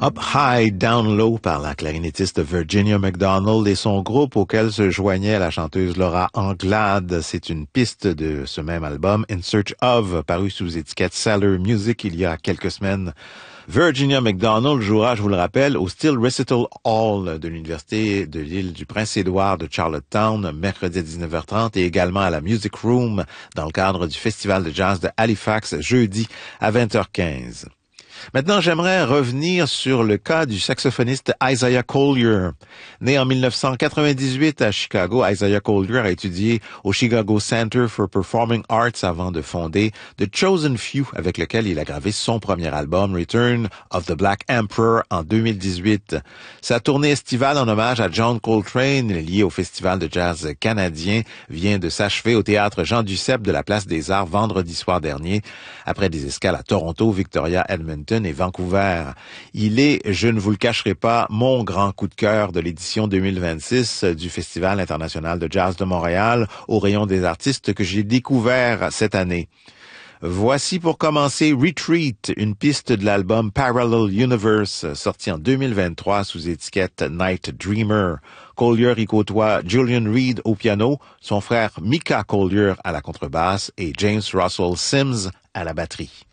Up High, Down Low par la clarinettiste Virginia McDonald et son groupe auquel se joignait la chanteuse Laura Anglade. C'est une piste de ce même album, In Search Of, paru sous étiquette Cellar Music il y a quelques semaines. Virginia McDonald jouera, je vous le rappelle, au Steel Recital Hall de l'Université de l'île du Prince-Édouard de Charlottetown, mercredi à 19h30, et également à la Music Room dans le cadre du Festival de jazz de Halifax, jeudi à 20h15. Maintenant, j'aimerais revenir sur le cas du saxophoniste Isaiah Collier. Né en 1998 à Chicago, Isaiah Collier a étudié au Chicago Center for Performing Arts avant de fonder The Chosen Few, avec lequel il a gravé son premier album, Return of the Black Emperor, en 2018. Sa tournée estivale en hommage à John Coltrane, liée au Festival de jazz canadien, vient de s'achever au théâtre Jean Duceppe de la Place des Arts vendredi soir dernier, après des escales à Toronto, Victoria, Edmonton et Vancouver. Il est, je ne vous le cacherai pas, mon grand coup de cœur de l'édition 2026 du Festival international de jazz de Montréal, au rayon des artistes que j'ai découvert cette année. Voici pour commencer Retreat, une piste de l'album Parallel Universe, sorti en 2023 sous étiquette Night Dreamer. Collier y côtoie Julian Reed au piano, son frère Micah Collier à la contrebasse et James Russell Sims à la batterie.